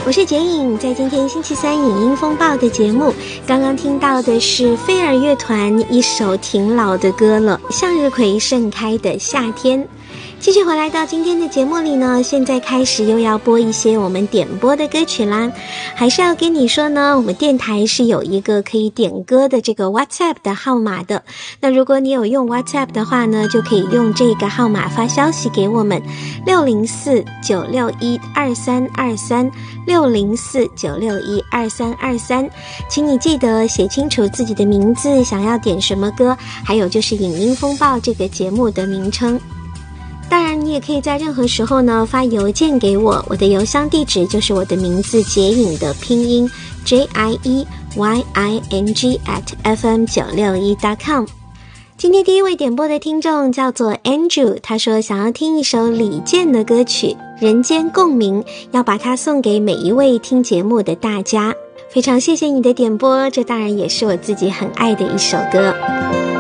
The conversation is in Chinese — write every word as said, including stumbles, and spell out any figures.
我是简颖，在今天星期三影音风暴的节目，刚刚听到的是飞儿乐团一首挺老的歌了，向日葵盛开的夏天。继续回来到今天的节目里呢，现在开始又要播一些我们点播的歌曲啦。还是要跟你说呢，我们电台是有一个可以点歌的这个 WhatsApp 的号码的。那如果你有用 WhatsApp 的话呢，就可以用这个号码发消息给我们六零四九六一二三二三 六零四九六一二三二三，请你记得写清楚自己的名字，想要点什么歌，还有就是影音风暴这个节目的名称。当然你也可以在任何时候呢发邮件给我，我的邮箱地址就是我的名字杰颖的拼音 J I E Y I N G at F M 九六一 dot com。 今天第一位点播的听众叫做 Andrew， 他说想要听一首李健的歌曲《人间共鸣》，要把它送给每一位听节目的大家。非常谢谢你的点播，这当然也是我自己很爱的一首歌。